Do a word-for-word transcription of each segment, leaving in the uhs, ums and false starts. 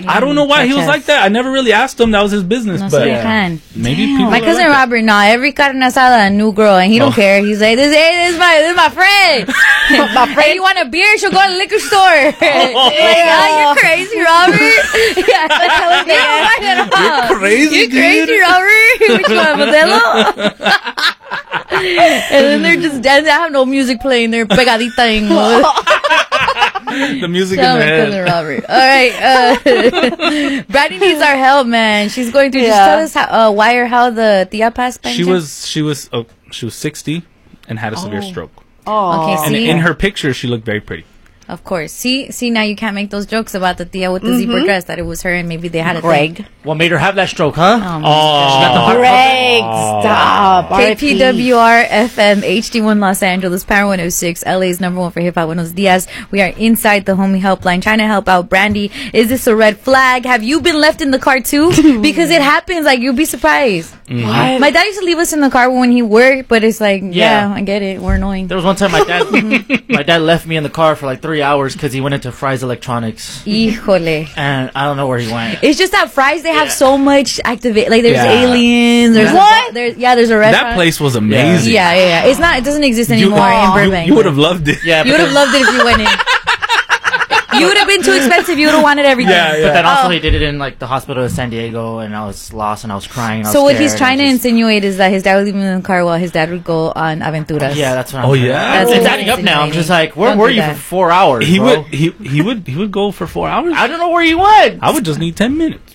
I don't know why he was like that. I never really asked him. That was his business. No, but so you can. maybe Damn. people My cousin like Robert, nah, every carne asada, a new girl, and he don't Oh. care. He's like, this, hey, this is my, this is my friend. My friend. Hey, you want a beer? She'll go to the liquor store. Oh. Like, oh, you're crazy, Robert. Yeah, like, you don't mind at all. You're crazy, You're dude. crazy, Robert. Which one, Modelo? And then they're just dancing. They have no music playing. They're pegadita en mode. the music Shout in out the my cousin head. Robert. All right. Uh, Brandy needs our help, man. She's going through. Just Yeah. tell us how, uh, why or how the tia passed. by She chance? was she was oh, she was sixty and had a severe stroke. Oh. Okay, And see? in her picture, she looked very pretty. Of course. See, see, now you can't make those jokes about the tia with the zebra dress that it was her and maybe they had a Greg. thing. What made her have that stroke, huh? Oh, Oh, Greg, stop. K P W R F M H D one Los Angeles, Power one oh six, L A's number one for hip hop. Buenos dias. We are inside the homie helpline trying to help out Brandy. Is this a red flag? Have you been left in the car too? Because it happens. Like, you'll be surprised. What? My dad used to leave us in the car when he worked, but it's like, yeah, Yeah. I get it. We're annoying. There was one time my dad, my dad left me in the car for like three hours because he went into Fry's Electronics, Híjole. and I don't know where he went. It's just that Fry's, they have Yeah. so much activate. Like, there's Yeah. aliens. There's What? A, there's, yeah, there's a restaurant. that place was amazing. Yeah, yeah, yeah. It's not, it doesn't exist You, anymore in you, Burbank. you would have loved it. Yeah, You but would have then, loved it if you went in. You would have been too expensive. You would have wanted everything. Yeah, but yeah. then also Oh. he did it in like the hospital in San Diego, and I was lost and I was crying. And I was So what he's scared, trying to and just- insinuate is that his dad would leave him in the car while his dad would go on aventuras. Yeah, that's what I'm Oh, trying- yeah? That's it's what adding he's up now. I'm just insinuating. like, where Don't were do you that. for four hours? He bro? would he he would he would go for four hours. I don't know where you went. I would just need ten minutes.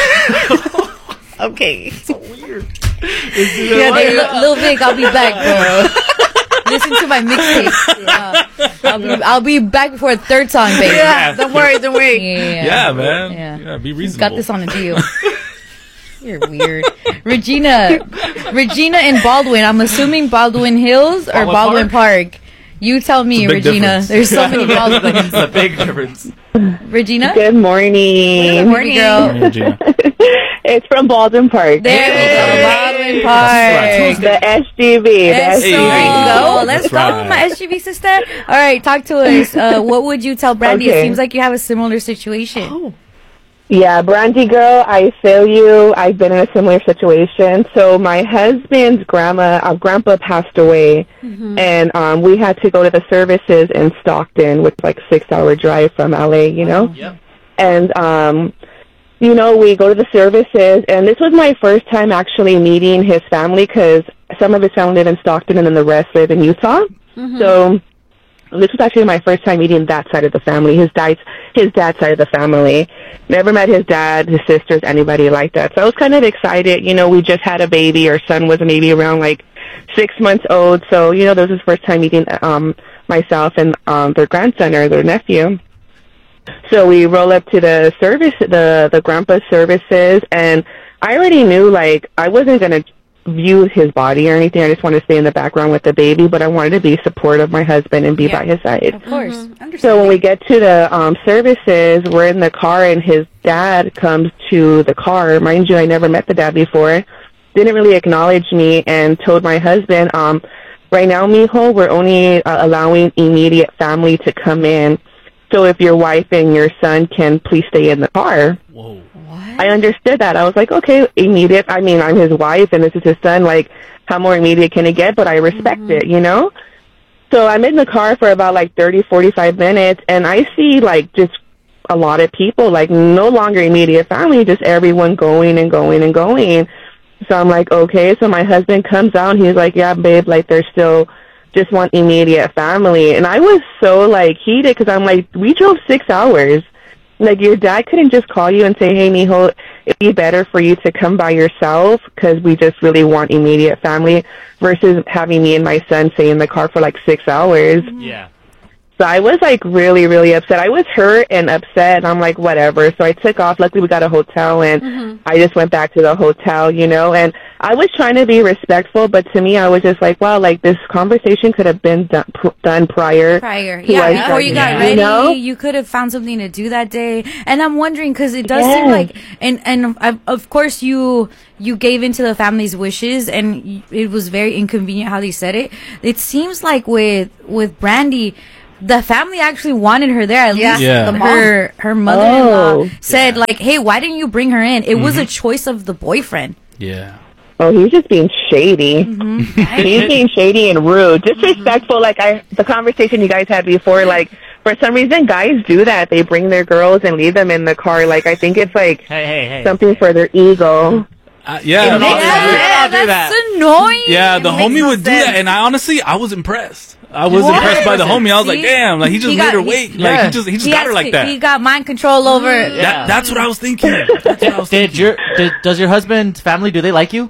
Okay. Yeah, they, Lil Lil Vic, I'll be back, bro. Listen to my mixtape. Uh, I'll, be, I'll be back before a third song, baby. Yeah, don't worry, don't worry. Yeah, Yeah, man. Yeah. Yeah, be He's reasonable. got this on a deal. You're weird. Regina. Regina in Baldwin. I'm assuming Baldwin Hills or Baldwin Baldwin Park. You tell me, It's a big Regina. difference. There's so many Baldwins. It's a big difference. Regina? Good morning. Good morning, girl. Morning, Gina. It's from Baldwin Park. There we go. Baldwin Park. The S G B. The Yes, S G B. there you go. Let's That's go, right. my S G B sister. All right, talk to us. Uh, what would you tell Brandy? It Okay. seems like you have a similar situation. Yeah, Brandy girl, I feel you. I've been in a similar situation. So my husband's grandma, uh, grandpa passed away, and um, we had to go to the services in Stockton, which is like six-hour drive from L A. You know. Yep. And, um, you know, we go to the services, and this was my first time actually meeting his family because some of his family live in Stockton and then the rest live in Utah. So this was actually my first time meeting that side of the family, his dad's, his dad's side of the family. Never met his dad, his sisters, anybody like that. So I was kind of excited. You know, we just had a baby. Our son was maybe around like six months old. So, you know, this was his first time meeting um, myself and um, their grandson or their nephew. So we roll up to the service, the the grandpa's services, and I already knew like I wasn't gonna view his body or anything. I just wanted to stay in the background with the baby, but I wanted to be supportive of my husband and be Yeah. by his side. Of course. So when we get to the um, services, we're in the car, and his dad comes to the car. Mind you, I never met the dad before. Didn't really acknowledge me, and told my husband, um, right now, mijo, we're only uh, allowing immediate family to come in. So if your wife and your son can please stay in the car. Whoa. I understood that. I was like, okay, immediate. I mean, I'm his wife and this is his son. Like, how more immediate can it get? But I respect it, you know? So I'm in the car for about like thirty, forty-five minutes, and I see like just a lot of people, like no longer immediate family, just everyone going and going and going. So I'm like, okay. So my husband comes out and he's like, yeah, babe, like there's still just one immediate family. And I was so like heated because I'm like, we drove six hours. Like, your dad couldn't just call you and say, hey, mijo, it'd be better for you to come by yourself because we just really want immediate family versus having me and my son stay in the car for like six hours. Yeah. So I was like really, really upset. I was hurt and upset, and I'm like, whatever. So I took off. Luckily, we got a hotel, and Mm-hmm. I just went back to the hotel, you know. And I was trying to be respectful, but to me, I was just like, wow, like this conversation could have been done, pr- done prior. Prior, to yeah. us Before you got starting, ready, you know? you could have found something to do that day. And I'm wondering because it does seem Yes. like, and and uh, of course you you gave into the family's wishes, and y- it was very inconvenient how they said it. It seems like with with Brandy. the family actually wanted her there. At Yeah. least Yeah. the her her mother-in-law Oh. said like, "Hey, why didn't you bring her in? It was a choice of the boyfriend." Yeah. Oh, he's just being shady. Mm-hmm. He's being shady and rude, disrespectful. Like I, the conversation you guys had before. Like for some reason, guys do that. They bring their girls and leave them in the car. Like I think it's like Hey, hey, hey. something for their ego. Uh, yeah. It no, makes yeah. sense. Yeah, I'll do that's that. annoying. Yeah, the It makes homie no would do sense. that, and I honestly, I was impressed. I was What? impressed by the homie. I was like, See? damn, like he just He made got- her he- wait. Like yeah. he just, he just He got has her like to- that. He got mind control over. Yeah. That, that's what I was thinking. That's what I was Did thinking. your did, does your husband's family, do they like you?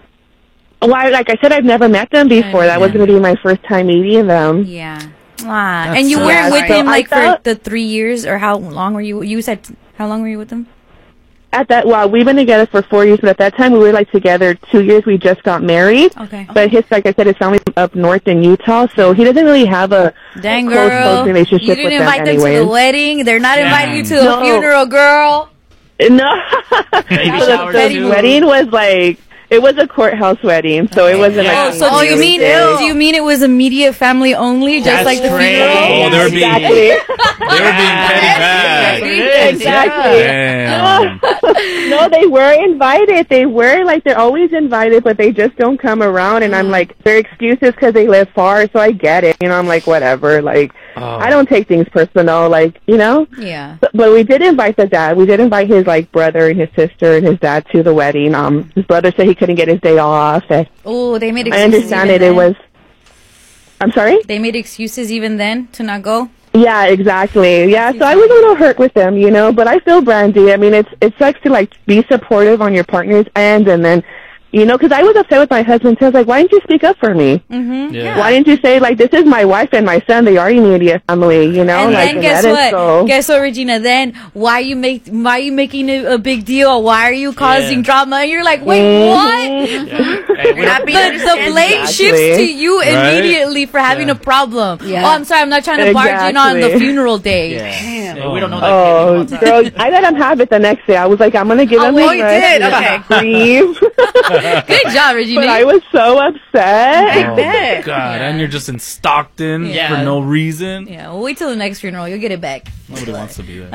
Why? Like I said, I've never met them before. That was going to be my first time meeting them. Yeah. Ah, That's and you so were sad. with So him I like for thought- the three years, or how long were you? You said how long were you with him? At that, well, we've been together for four years, but at that time we were like together two years. We just got married. Okay. But his, like I said, his family's up north in Utah, so he doesn't really have a Dang close, girl, close relationship you didn't with them invite them, anyways. to the wedding. They're not inviting you to the No. funeral, girl. No, Baby so showers the, too. the wedding was like it was a courthouse wedding, so it wasn't Yeah. like. Oh, so do you really mean big. do you mean it was immediate family only, just That's like the crazy. funeral? Oh, they were being, Exactly. they were being petty back. Exactly. Damn. No, they were invited. They were like they're always invited, but they just don't come around. And I'm like, their excuses because they live far, so I get it. You know, I'm like, whatever. Like, Oh. I don't take things personal. Like, you know. Yeah. But, but we did invite the dad. We did invite his like brother and his sister and his dad to the wedding. Um, his brother said he couldn't get his day off. And Oh, they made I excuses. understand even it. It then? was. I'm sorry. They made excuses even then to not go. Yeah, exactly. Yeah, so I was a little hurt with them, you know, but I feel Brandy. I mean, it's it sucks to like be supportive on your partner's end, and then, you know, because I was upset with my husband too. I was like, why didn't you speak up for me? Mm-hmm. Yeah. Why didn't you say like this is my wife and my son? They are immediate family, you know? And like, then guess let it what? go. Guess what, Regina? Then why you make why you making it a big deal? Why are you causing Yeah. drama? And you're like, wait, Mm-hmm. what? Hey, we You're not don't- being The, the blame Exactly. shifts to you Right? immediately for having Yeah. a problem. Yeah. Oh, I'm sorry, I'm not trying to barge in on the Exactly. funeral day. yeah. Damn. Yeah, we don't know that Oh, kid. girl, I let him have it the next day. I was like, I'm gonna give Oh, him wait, a you rest, did? let Okay. him breathe. Good job, Regina. But I was so upset. Oh, bet. God, and you're just in Stockton Yeah. for no reason. yeah, we'll wait till the next funeral. You'll get it back. Nobody wants to be there. All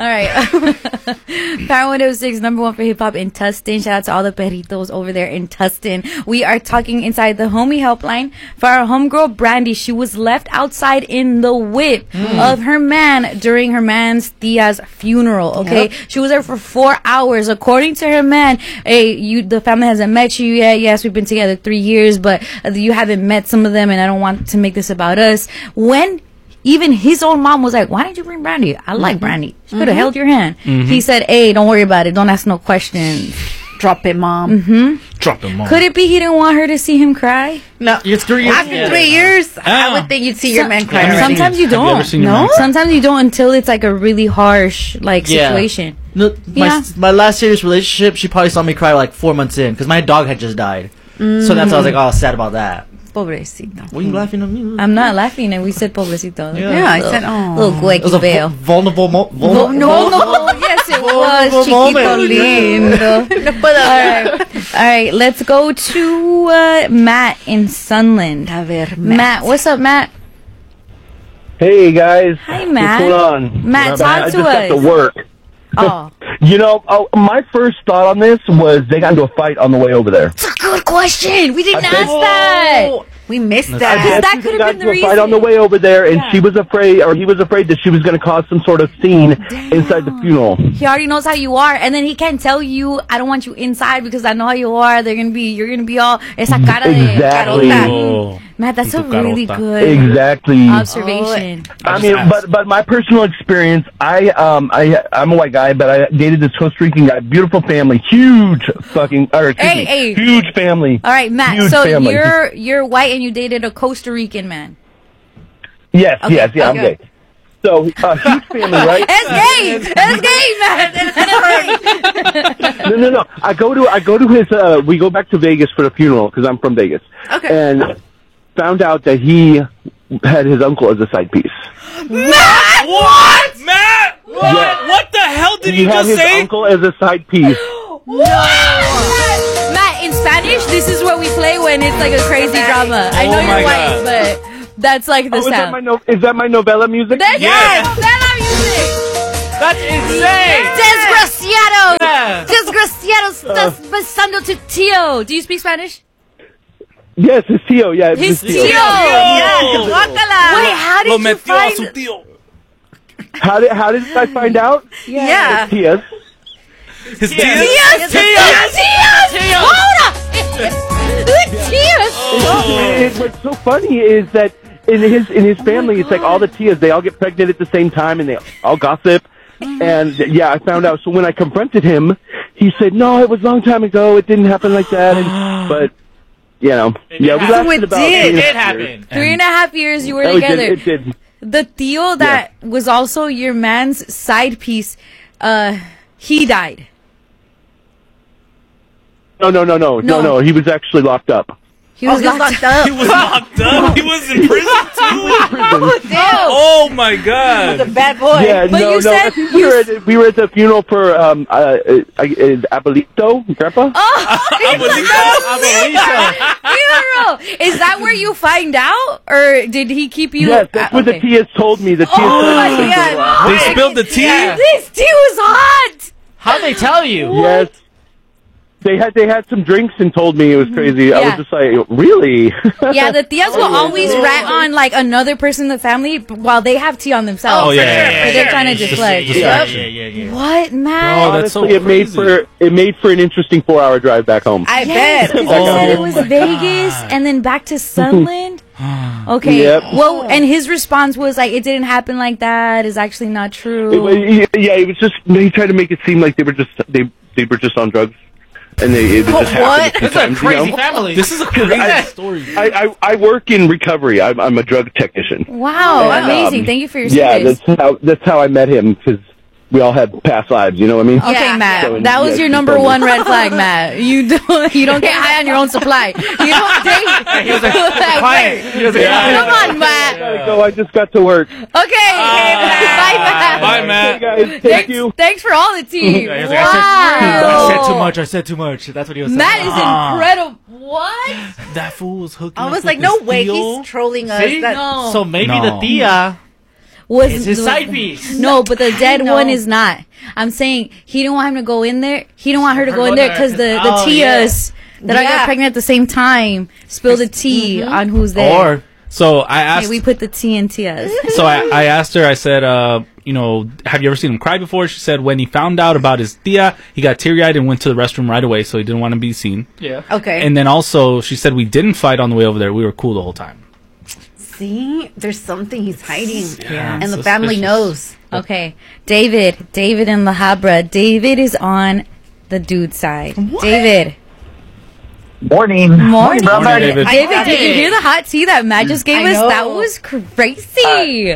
right. Power one oh six, number one for hip hop in Tustin. Shout out to all the perritos over there in Tustin. We are talking inside the homie helpline for our homegirl Brandy. She was left outside in the whip of her man during her man's Tia's funeral. Okay. She was there for four hours. According to her man, hey, you, the family hasn't met you yet. Yes, we've been together three years, but uh, you haven't met some of them, and I don't want to make this about us. When even his own mom was like, why didn't you bring Brandy? I like Brandy. She could have held your hand. He said, hey, don't worry about it. Don't ask no questions. Drop it, mom. Drop him on. Could it be he didn't want her to see him cry? No. It's three years. After Yeah. three years, I Ah. would think you'd see your man cry. Have you already. Sometimes you Have you don't. ever seen your No? man cry? Sometimes you don't until it's like a really harsh like Yeah. situation. No, my, Yeah. my last serious relationship, she probably saw me cry like four months in because my dog had just died. So that's why I was like, oh, sad about that. Pobrecito. What are you laughing at me? I'm not laughing, and we said pobrecito. Yeah. Yeah, I Little- said, oh. Little It was guequi a bell. vul- vulnerable mo- Vo- vulnerable. no, no, yes it was, Vulnerable chiquito moment. lindo. No puedo All right, all right. Let's go to uh, Matt in Sunland. A ver, Matt, what's up, Matt? Hey guys. Hi, Matt. What's going on? Matt, I talk just to got us. to work. Oh, You know, oh, my first thought on this was they got into a fight on the way over there. it's a good question. We didn't I ask bet- that. We missed I that. bet that you could've they got been the into a fight on the reason. way over there, and Yeah. she was afraid, or he was afraid that she was going to cause some sort of scene inside the funeral. He already knows how you are, and then he can't tell you, I don't want you inside because I know how you are. They're gonna be, you're gonna be all esa cara de Exactly. carota. Oh. Matt, that's a Tu carota. really good Exactly. observation. I I just mean, asked. but but my personal experience, I um I I'm a white guy, but I dated this Costa Rican guy, beautiful family, huge fucking, or excuse Hey, me, hey. huge family. All right, Matt. Huge So family. you're you're white and you dated a Costa Rican man. Yes, Okay, yes, yeah, okay. I'm gay. So uh, huge family, right? It's gay. It's gay, Matt. It's gay. no, no, no. I go to I go to his. Uh, we go back to Vegas for the funeral because I'm from Vegas. Okay. And found out that he had his uncle as a side piece. Matt! What? Matt! What? Yeah. What the hell did he you had just his say? uncle as a side piece. Matt, in Spanish, this is what we play when it's like a crazy drama. I know Oh my you're white, God. but That's like the Oh, is that sound. my no- is that my novella music? That's Yes. novela music. That's insane. Desgraciado. Yeah. Desgraciado estás besando tu tío. Do you speak Spanish? Yes, it's Tio. Yeah, it's His Tio. tío. Yeah, guácala. Wait, how did Lo you metió a su find? tío. How did how did I find out? Yeah. Tia's. His Yes. tío. Tías, tías, tías. Ahora. Tías. It, what's so funny is that in his in his family, it's like all the Tias, they all get pregnant at the same time, and they all gossip. And yeah, I found out. So when I confronted him, he said, "No, it was a long time ago. It didn't happen like that." And, but you know, yeah, we happen. lasted So it about did. three It and a did half years. happen. Three and a half years you were Oh, it together. did. It did. The Theo that was also your man's side piece, uh, he died. No, no, no, no, No. no, no. He was actually locked up. He Oh, was he's locked locked up. He was locked up. He was in prison too. Oh, damn. Oh my The god. bad boy. Yeah, But no, you no. said I think you we were s- at we were at the funeral for um uh, uh, uh Abuelito, Grandpa. Funeral. Is that where you find out, or did he keep you? Yes, that's uh, what okay. the Tias told me. The Tias Oh told my me. God. They spilled the tea. Yeah. This tea was hot. How'd they tell you? Yes. They had they had some drinks and told me it was crazy. I Yeah. was just like, really? Yeah, the tias will always rat on like another person in the family while they have tea on themselves. Oh, yeah, for yeah, sure, yeah, But for they're sure. trying to Just- deflect. just- Yeah, Distraction. yeah, yeah, yeah. What, man? Oh, that's so Honestly, it made crazy. for it made for an interesting four hour drive back home. I Yes, bet. 'cause you said it Oh was my Vegas and then back to Sunland. Okay. Yep. Well, and his response was like, "It didn't happen like that. It's actually not It true." was, yeah, it was just he tried to make it seem like they were just they they were just on drugs, and they it just happened. What? a few This is a times, you crazy know? family. This is a crazy story. I, I I work in recovery. I'm I'm a drug technician. Wow, And, amazing! um, Thank you for your Yeah, service. that's how that's how I met him because we all had past lives. You know what I mean? Okay, Yeah. Matt, So, that was yes, your you number told me. one red flag, Matt. You don't you don't get high on your own supply. You don't date. He was a client. He was a client. Come on, Matt. I gotta go. I just got to work. Okay, bye, Matt. Bye, Hey Matt. guys, thank Thanks, you. thanks for all the tea. Yeah, he was like, I, said, Wow. I said too much. I said too much. That's what he was saying. Matt is Ah. incredible. What? That fool was hooking. I up was with like, no this way, Theo. he's trolling us. See? That, No. So maybe No. the tia Was is his side piece. No, but the dead know. one is not. I'm saying he didn't want him to go in there. He didn't want her to Her go in go there there, because the, the oh, tias that are Yeah. get pregnant at the same time spill the tea on who's there. Or So I Hey, asked. we put the tea in tias. So I, I asked her. I said, uh, you know, have you ever seen him cry before? She said when he found out about his tia, he got teary eyed and went to the restroom right away, so he didn't want to be seen. yeah. okay. And then also, she said we didn't fight on the way over there. We were cool the whole time. See, there's something he's hiding. Yeah, And the family suspicious. knows. Okay, David, David in La Habra. David is on the dude side. David, Morning. morning, Morning, David. David, did you hear the hot tea that Matt just gave I us? know. That was crazy.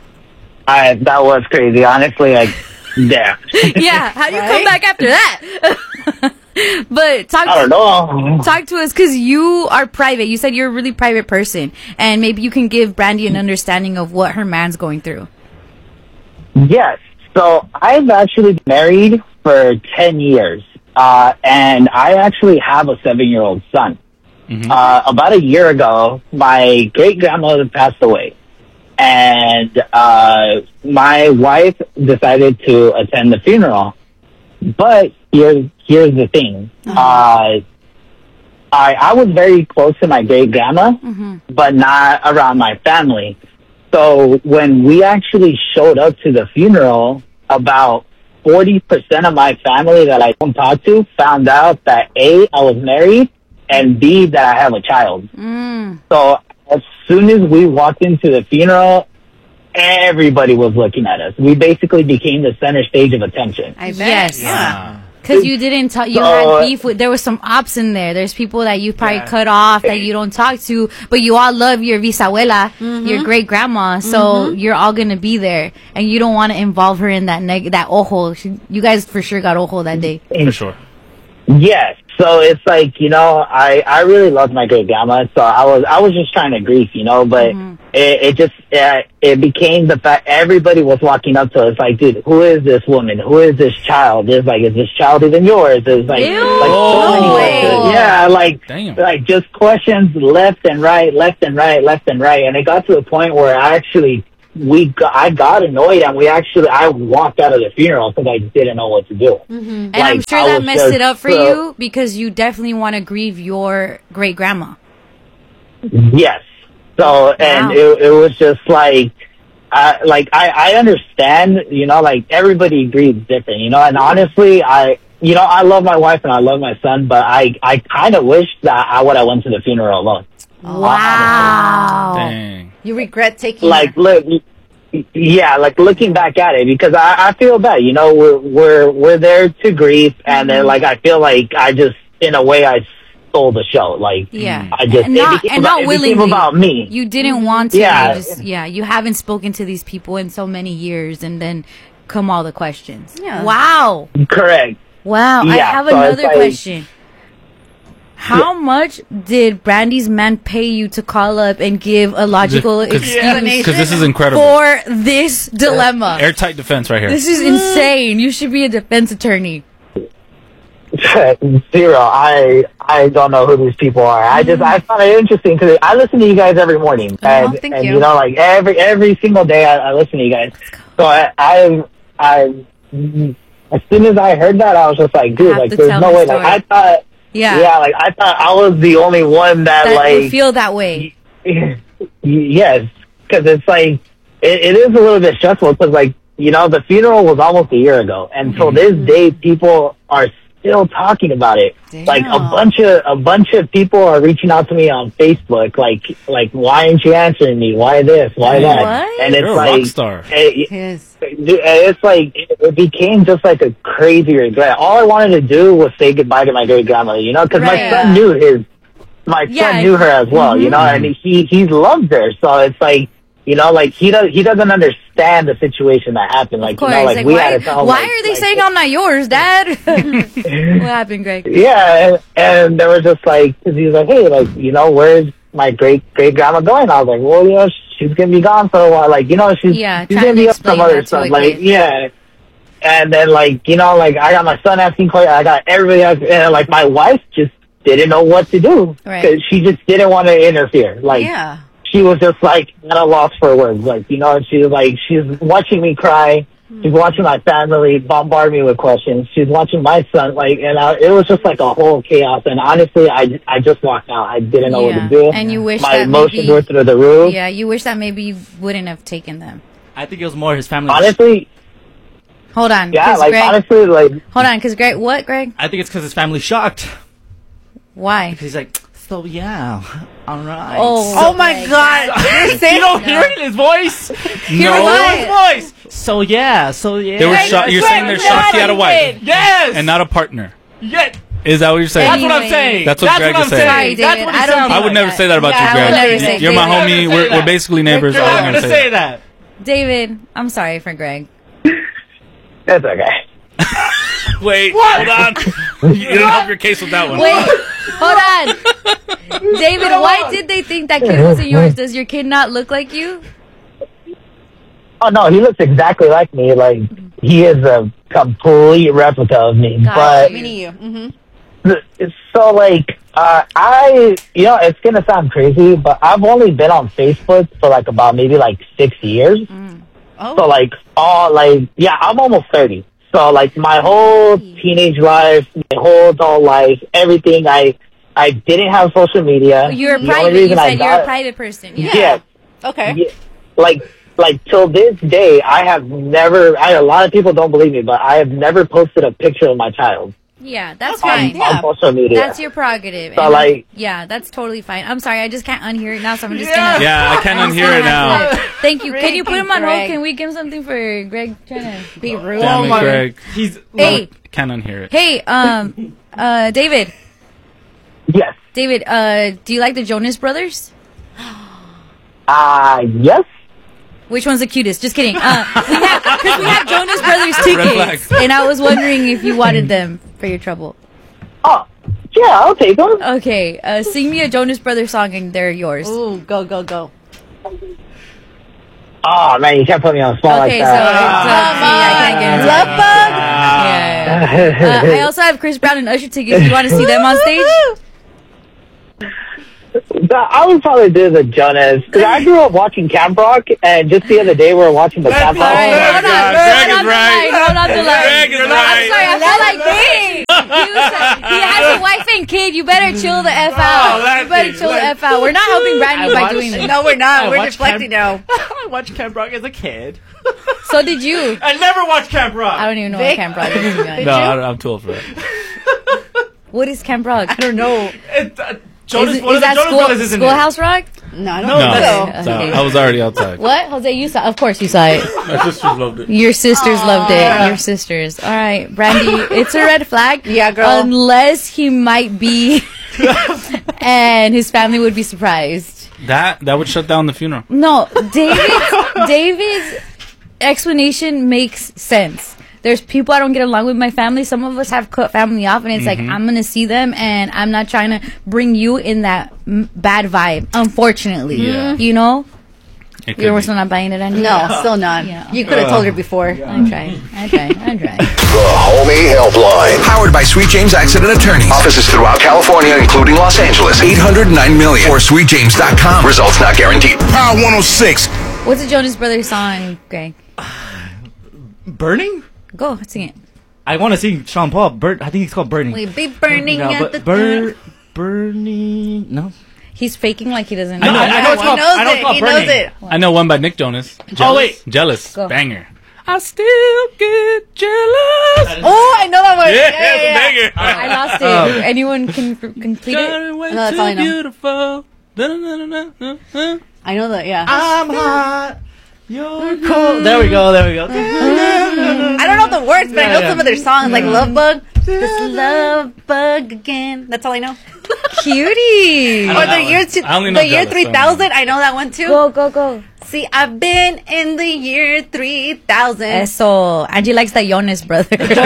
I, that was crazy. Honestly, like, yeah. Yeah, how do you come Right? back after that? But talk I don't know. talk to us because you are private. You said you're a really private person, and maybe you can give Brandy an understanding of what her man's going through. Yes. So I've actually been married for ten years, uh, and I actually have a seven-year-old son. Uh, about a year ago, my great-grandmother passed away, and uh, my wife decided to attend the funeral. But here's, here's the thing. Uh, I, I was very close to my great-grandma, but not around my family. So when we actually showed up to the funeral, about forty percent of my family that I don't talk to found out that A, I was married, and B, that I have a child. So as soon as we walked into the funeral, everybody was looking at us. We basically became the center stage of attention. I bet. Yes. Yeah. Because you didn't talk, you So- had beef with. There was some ops in there. There's people that you probably Yeah. cut off that you don't talk to, but you all love your bisabuela, your great grandma. So you're all gonna be there, and you don't want to involve her in that neg- that ojo. She, you guys for sure got ojo that day. For sure. Yes. So it's like, you know, I, I really love my great grandma. So I was, I was just trying to grief, you know, but it, it just uh, it became the fact everybody was walking up to us like, dude, who is this woman? Who is this child? It's like, is this child even yours? It's like, Ew. like so many No questions. way. Yeah, like Damn. like just questions left and right, left and right, left and right, and it got to the point where I actually we got, I got annoyed, and we actually I walked out of the funeral because I didn't know what to do. And Like, I'm sure I that was messed just it up for so- you because you definitely want to grieve your great grandma. Yes. So, and Wow. it, it was just like, uh, like I, I understand, you know, like everybody grieves different, you know, and honestly, I, you know, I love my wife and I love my son, but I, I kind of wish that I would have went to the funeral alone. Wow. Dang. You regret taking Like, her. look, yeah, like looking back at it, because I, I feel bad, you know, we're, we're, we're there to grieve, and then like, I feel like I just, in a way, I stole the show. Like, Yeah. I just, and it not, became and about, not it became willingly. about me. You didn't want to. Yeah. You just, yeah. You haven't spoken to these people in so many years, and then come all the questions. Yeah. Wow. Correct. Wow. I Yeah, have so it's another like- question. How much did Brandy's man pay you to call up and give a logical Because excuse this is incredible. for this dilemma? Airtight defense right here. This is insane. You should be a defense attorney. Zero. I I don't know who these people are. I just I found it interesting because I listen to you guys every morning, and Oh, thank and you. you know like every every single day I, I listen to you guys. So I I I as soon as I heard that I was just like, dude, Have like to there's tell no the way. story. Like I thought, Yeah. yeah, like I thought I was the only one that, That would like feel that way. yes, because it's like it, it is a little bit stressful because like you know the funeral was almost a year ago, and till this day people are still talking about it. Like a Damn. bunch of a bunch of people are reaching out to me on Facebook, like like why aren't you answering me? Why this? Why that? What? And it's You're a like rock star. it- Yes. it's like it, it became just like a crazy regret. All I wanted to do was say goodbye to my great grandmother, you know, because Right. my son knew his, my Yeah. son knew her as well, you know, and he he loves her. So it's like, you know, like he does he doesn't understand the situation that happened. Like Of course. you know, like, Like, we why had to tell him, why like- are they like, saying I'm not yours, Dad? What happened, Greg? Yeah, and, and they were just like, because he was like, hey, like, you know, where's my great great grandma going? I was like, well, you know, she's gonna be gone for a while. Like, you know, she's Yeah, she's trying gonna to be up explain some other that to stuff. a Like, kid. yeah. And then, like, you know, like I got my son asking questions. I got everybody asking, and like my wife just didn't know what to do Right. because she just didn't want to interfere. Like, Yeah. she was just like at a loss for words. Like, you know, she was like, she's watching me cry. She's watching my family bombard me with questions. She's watching my son, like, and I, it was just like a whole chaos. And honestly, I, I just walked out. I didn't know Yeah. what to do. And you wish my that emotions maybe- were through the roof. Yeah, you wish that maybe you wouldn't have taken them. I think it was more his family. Honestly, Hold on. yeah, 'cause like Greg, honestly, like hold on, because Greg, what, Greg? I think it's because his family's shocked. Why? He's like, so yeah, all right. Oh, Oh my God. You're saying you don't hear it in his voice. Hear no, what? his voice. So yeah, so yeah. They were shocked. You're saying they're shocked he had a wife Yes. and not a partner. Yeah. Is that what you're saying? That's what I'm Anyway. saying. That's what Greg I'm is saying. saying. Sorry, That's David, what he I don't sounds I would like. never say that about Yeah, you, I Greg. would never say You're my David. homie. Never say We're, that. we're basically neighbors. You're All not I'm gonna gonna say say. that. David, I'm sorry for Greg. that's okay. Wait, hold on. You didn't help your case with that one. Wait, hold on. David, why did they think that kid wasn't yours? Does your kid not look like you? Oh no, he looks exactly like me. Like he is a complete replica of me. Got but you. Meaning you. Mm-hmm. th- so like uh I you know it's gonna sound crazy, but I've only been on Facebook for like about maybe like six years. Oh. So like all like yeah, I'm almost thirty. So like my whole teenage life, my whole adult life, everything I I didn't have social media. You're The only private. You reason I said you're got- a private person. Yeah. Yeah. Okay. Yeah, like like till this day I have never I a lot of people don't believe me, but I have never posted a picture of my child Yeah, that's Okay. fine. on, Yeah. on social media. That's your prerogative. So, And, like- yeah, that's totally fine. I'm sorry, I just can't unhear it now, so I'm just Yeah. gonna. Yeah, I can't I'm just unhear gonna it have now. to- Thank you. Can you put him on hold? Greg. Can we give him something for Greg trying to be rude? Damn it, my- Greg. He's Hey, Can't unhear it. hey, um, uh, David, Yes. David, uh, do you like the Jonas Brothers? Uh yes. Which one's the cutest? Just kidding. Uh, we have, cause we have Jonas Brothers Red tickets, flag. and I was wondering if you wanted them for your trouble. Oh yeah, I'll take them. Okay, uh, sing me a Jonas Brothers song, and they're yours. Ooh, go, go, go. Oh man, you can't put me on the spot Okay, like so that. it's, uh, see, I can't get into it. Yeah. Uh, I also have Chris Brown and Usher tickets. You want to see them on stage? I would probably do the Jonas because I grew up watching Camp Rock, and just the other day we were watching the Camp Rock. All right, hold on, Greg hold is on the right. line, hold on the line. Greg is I'm right. sorry, I feel like he, he, was, he has a wife and kid. You better chill the f out. that's You better it. chill the f out. We're not helping Brandy by doing this. No, we're not. I We're watched deflecting now. I watched Camp Rock as a kid. So did you? I never watched Camp Rock. I don't even know Vic? what Camp Rock is. to be honest. No, I don't- I'm too old for that. What is Camp Rock? I don't know. It, uh, Jonas, Is, one is of the that Jonas school, Brothers is in it. Schoolhouse Rock? No, I don't No, think so. so Okay. I was already outside. What? Jose, you saw Of course you saw it. My sisters loved it. Your sisters loved it. Your sisters. All right, Brandy, it's a red flag. Yeah, girl. Unless he might be, and his family would be surprised. That that would shut down the funeral. No, David's, David's explanation makes sense. There's people I don't get along with my family. Some of us have cut family off, and it's like, I'm going to see them, and I'm not trying to bring you in that m- bad vibe, unfortunately. Yeah. You know? It could You're be. still not buying it, Angie? No, still not. Yeah. You could have told her before. I tried. I tried. I tried. The Homie Helpline. Powered by Sweet James Accident Attorneys. Offices throughout California, including Los Angeles. eight hundred nine million or sweet james dot com. Results not guaranteed. Power one oh six. What's the Jonas Brothers song, Greg? Burning? Go, sing it. I want to sing Sean Paul. Bur- I think it's called Burning. We be burning No, at but the bur- Burning. No. He's faking like he doesn't I know, know. I know it's He called, knows I know it's it. called He Burning. knows it. I know one by Nick Jonas. Jealous. Oh, wait. Jealous. Go. Banger. I still get jealous. Oh, I know that one. Yeah, Yeah, yeah, yeah. banger. I lost it. Um, Anyone can f- complete it? Shining way No, that's all I too know. beautiful. Da-da-da-da-da-da. I know that, yeah. I'm hot. You're cold. There we go. There we go. I don't know the words, but I know Yeah, some yeah. of their songs, like Love Bug. This love bug again. That's all I know. Cutie. I Or know the that year one. two, I only know the year Jealous, three thousand. I know that one too. Go, go, go. See, I've been in the year three thousand. Eso. Angie likes the Jonas brother. Hey,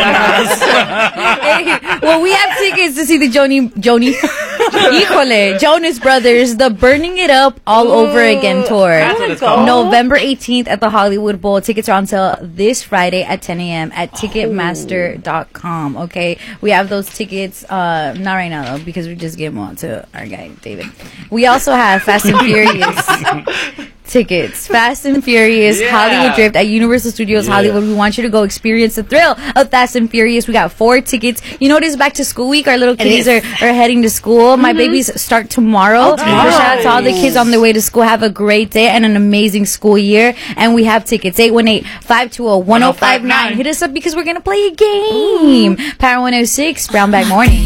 well, we have tickets to see the Joni, Joni, Híjole, Jonas Brothers, the Burning It Up All Over Again tour. That's what it's called. November eighteenth at the Hollywood Bowl. Tickets are on sale this Friday at ten a.m. at ticketmaster dot com. Okay, we have those tickets. Uh, not right now though, because we just gave them all to our guy David. We also have Fast and Furious tickets. Fast and Furious Yeah. Hollywood Drift at Universal Studios Yeah. Hollywood. We want you to go experience the thrill of Fast and Furious. We got four tickets. You know, it is back to school week. Our little kiddies are, are heading to school. My babies start tomorrow. So shout out to all the kids on their way to school. Have a great day and an amazing school year. And we have tickets. eight one eight, five two zero, one zero five nine. Hit us up because we're going to play a game. Power one oh six, Brown Bag Morning.